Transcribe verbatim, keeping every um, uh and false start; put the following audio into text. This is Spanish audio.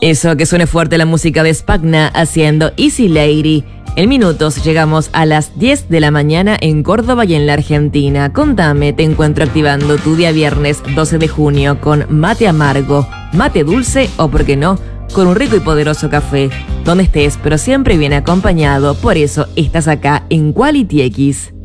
Eso, que suene fuerte la música de Spagna haciendo Easy Lady. En minutos llegamos a las diez de la mañana en Córdoba y en la Argentina. Contame, te encuentro activando tu día viernes doce de junio con mate amargo, mate dulce o, por qué no, con un rico y poderoso café. Donde estés, pero siempre bien acompañado, por eso estás acá en Quality X.